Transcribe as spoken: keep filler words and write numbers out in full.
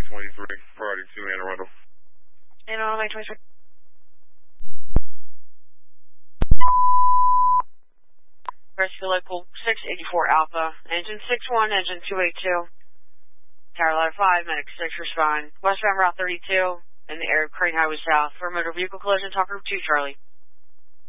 twenty-three, priority two, Anne Arundel. Anne Arundel, twenty-three. Rescue Local six eighty-four Alpha, engine six one, engine two eighty-two. Tower Ladder five, Medic six respond. Westbound Route thirty-two, in the area of Crane Highway South, for a motor vehicle collision, talk group two, Charlie.